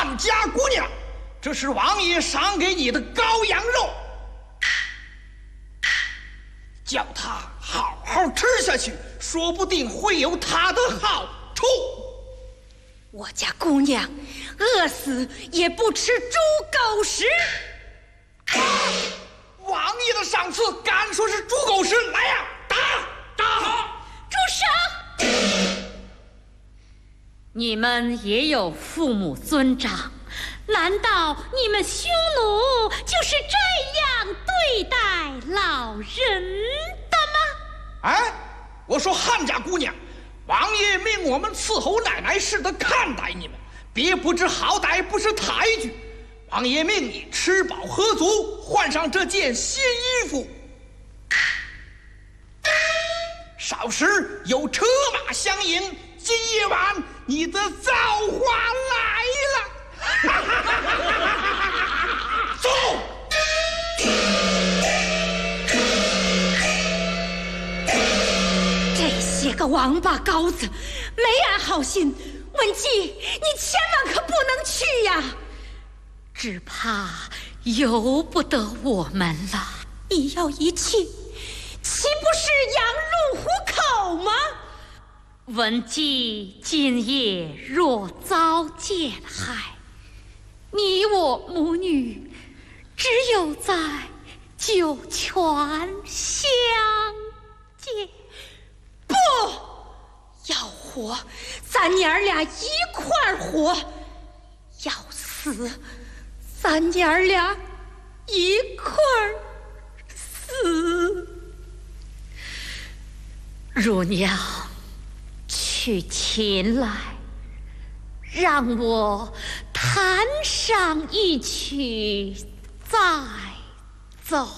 汉家姑娘，这是王爷赏给你的羔羊肉，叫他好好吃下去，说不定会有他的好处。 我家姑娘饿死也不吃猪狗食。 王爷的赏赐敢说是猪狗食？来呀，打！ 住手！你们也有父母尊长，难道你们匈奴就是这样对待老人的吗？ 哎，我说汉家姑娘，王爷命我们伺候奶奶似的看待你们，别不知好歹，不识抬举。王爷命你吃饱喝足，换上这件新衣服。少时有车马相迎，今夜晚你的造化来了。走。 这些个王八羔子，没安好心。文姬，你千万可不能去呀！只怕由不得我们了。你要一去，岂不是羊入虎口吗？文姬今夜若遭贱害，你我母女只有在九泉相见。不要活，咱娘儿俩一块儿活；要死，咱娘儿俩一块儿死。乳娘去秦来，让我弹上一曲再走。